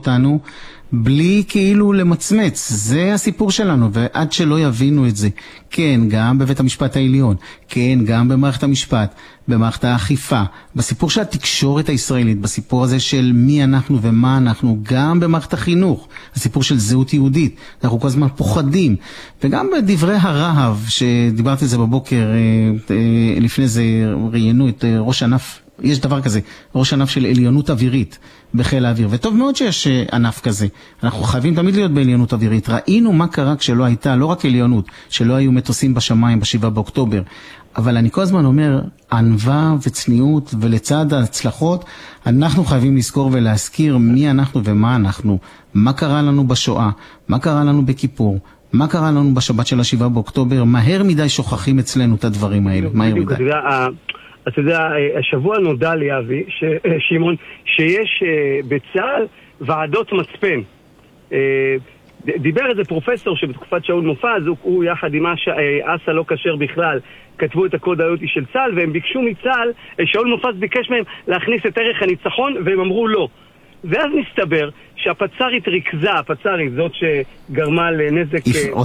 אותנו בלי כאילו למצמץ. זה הסיפור שלנו, ועד שלא יבינו את זה, כן, גם בבית המשפט העליון, כן, גם במערכת המשפט, במערכת האכיפה, בסיפור של התקשורת הישראלית, בסיפור הזה של מי אנחנו ומה אנחנו, גם במערכת החינוך, הסיפור של זהות יהודית, אנחנו כל הזמן פוחדים, וגם בדברי הרהב, שדיברתי על זה בבוקר, לפני זה ראיינו את ראש ענף, יש דבר כזה, ראש ענף של עליונות אווירית בחיל האוויר, וטוב מאוד שיש ענף כזה. אנחנו חייבים תמיד להיות בעליונות אווירית. ראינו מה קרה כשלא הייתה, לא רק עליונות, שלא היו מטוסים בשמיים ב7 באוקטובר, אבל אני כל הזמן אומר, ענווה וצניעות, ולצד ההצלחות, אנחנו חייבים לזכור ולהזכיר מי אנחנו ומה אנחנו, מה קרה לנו בשואה, מה קרה לנו בכיפור, מה קרה לנו בשבת של ה7 באוקטובר, מהר מדי שוכחים אצלנו את הדברים האלה, מהר מדי. אתה יודע, השבוע נודע לי, אבי, שמעון, שיש בצה"ל ועדות מצפן. דיבר איזה פרופסור שבתקופת שאול מופז, הוא יחד עם אסה לא כשר בכלל, כתבו את הקוד האותי של צה"ל, והם ביקשו מצה"ל, שאול מופז ביקש מהם להכניס את ערך הניצחון, והם אמרו לא. ואז מסתבר שהפצרית ריכזה, הפצרית זאת שגרמה לנזק...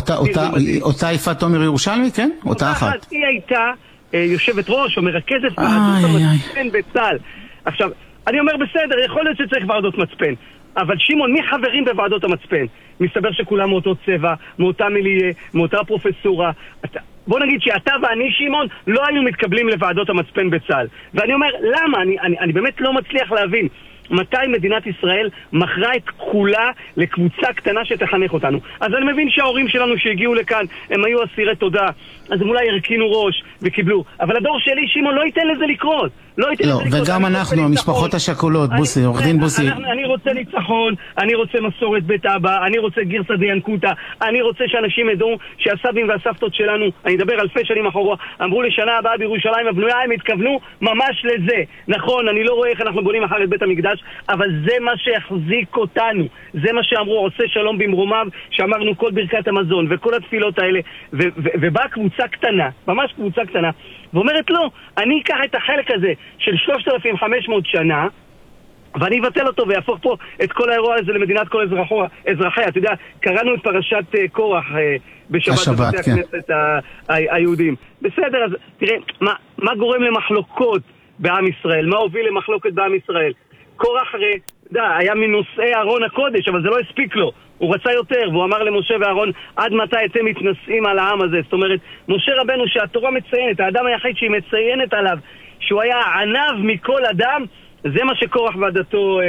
אותה יפעת תומר ירושלמי, כן? אותה אחת. היא הייתה יושבת ראש או מרכזת ועדות המצפן בצה"ל. עכשיו, אני אומר בסדר, יכול להיות שצריך ועדות מצפן, אבל שמעון, מי חברים בוועדות המצפן? מסתבר שכולם מאותו צבע, מאותה מיליה, מאותה פרופסורה. בוא נגיד שאתה ואני, שמעון, לא היינו מתקבלים לוועדות המצפן בצה"ל. ואני אומר, למה? אני באמת לא מצליח להבין. מתי מדינת ישראל מכרה את כולה לקבוצה קטנה שתחנך אותנו? אז אני מבין שההורים שלנו שהגיעו לכאן הם היו אסירי תודה, אז הם אולי הרקינו ראש וקיבלו, אבל הדור שלי, שמעון, לא ייתן לזה לקרות. לא, וגם אנחנו, המשפחות השכולות, בוסי, עורך דין בוסי. אני רוצה ניצחון, אני רוצה מסורת בית אבא, אני רוצה גרסא דיינקותא, אני רוצה שאנשים ידעו שהסבים והסבתות שלנו, אני אדבר אלפי שנים אחורה, אמרו לשנה הבאה בירושלים הבנויה, הם התכוונו ממש לזה. נכון, אני לא רואה איך אנחנו בונים אחר את בית המקדש, אבל זה מה שהחזיק אותנו, זה מה שאמרו עושה שלום במרומיו, שאמרנו כל ברכת המזון וכל התפילות האלה, ובאה קבוצה קטנה, ממש קבוצה קטנה, ואומרת לא, אני אקח את החלק הזה של 3,500 שנה ואני אבטל אותו ויהפוך פה את כל האירוע הזה למדינת כל אזרחיה. אתה יודע, קראנו את פרשת קורח בשבת בבתי הכנסת היהודים. בסדר, אז תראה, מה גורם למחלוקות בעם ישראל? מה הוביל למחלוקת בעם ישראל? קורח הרי, היה מנושאי ארון הקודש, אבל זה לא הספיק לו. הוא רצה יותר, והוא אמר למשה ואהרון, עד מתי אתם מתנשאים על העם הזה? זאת אומרת, משה רבנו שהתורה מציינת, האדם היחיד שהיא מציינת עליו, שהוא היה ענב מכל אדם, זה מה שקורח ועדתו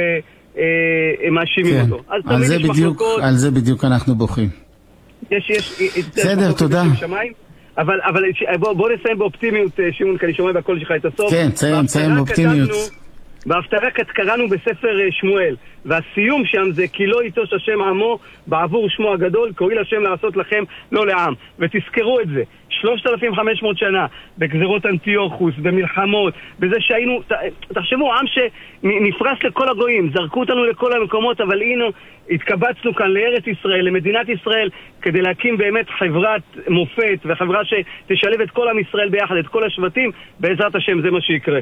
מאשימים אותו. על זה בדיוק אנחנו בוכים. בסדר, תודה. אבל בוא נסיים באופטימיות, שמעון, כי אני שומע בקול שלך את הסוף. כן, נסיים באופטימיות. בהפטרה קראנו בספר שמואל, והסיום שם זה כי לא יטוש השם עמו בעבור שמו הגדול, כי הואיל השם לעשות לכם לא לעם. ותזכרו את זה, 3,500 שנה בגזרות אנטיוכוס, במלחמות, בזה שהיינו, תחשבו, עם שנפרס לכל הגויים, זרקו אותנו לכל המקומות, אבל הנה התקבצנו כאן לארץ ישראל, למדינת ישראל, כדי להקים באמת חברת מופת וחברה שתשלב את כל עם ישראל ביחד, את כל השבטים. בעזרת השם זה מה שיקרה.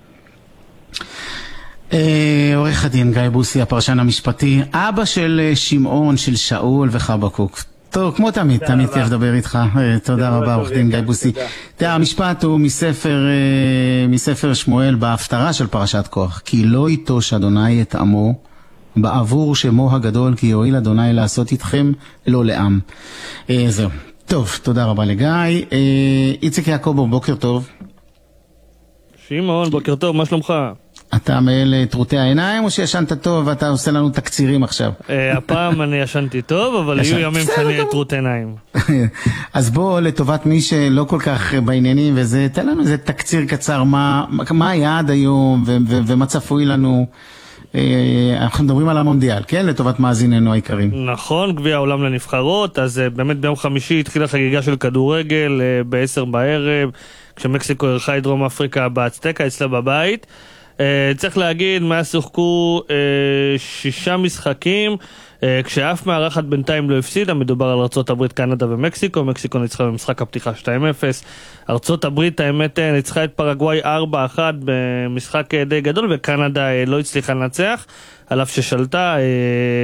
עורך הדין גיא בוסי, הפרשן המשפטי, אבא של שמעון, של שאול וחבקוק. טוב, כמו תמיד כיף לדבר איתך. תודה רבה, עורך דין גיא בוסי. המשפט הוא מספר שמואל בהפטרה של פרשת קורח. כי לא יטוש אדוני את עמו בעבור שמו הגדול, כי יועיל אדוני לעשות איתכם לא לעם. זהו. טוב, תודה רבה לגיא. איציק יעקובו, בוקר טוב. שמעון, בוקר טוב, מה שלומך? אתה מאלה טרוטי העיניים או שישנת טוב ואתה עושה לנו תקצירים עכשיו? הפעם אני ישנתי טוב, אבל יהיו ימים שאני טרוטי עיניים. אז בוא, לטובת מי שלא כל כך בעניינים וזה, תן לנו איזה תקציר קצר, מה היה עד היום ומה צפוי לנו. אנחנו מדברים על המונדיאל, כן? לטובת מאזיננו העיקרים. נכון, גביע העולם לנבחרות, אז באמת ביום חמישי התחילה חגיגה של כדורגל ב-10 בערב, כשמקסיקו ערכה את דרום אפריקה באצטקה אצלה בבית. צריך להגיד, מאז שוחקו 6 משחקים, כשאף מארחת בינתיים לא הפסידה. מדובר על ארצות הברית, קנדה ומקסיקו. מקסיקו ניצחה במשחק הפתיחה 2-0. ארצות הברית האמת ניצחה את פרגוואי 4-1 במשחק די גדול, וקנדה לא הצליחה לנצח על אף ששלטה.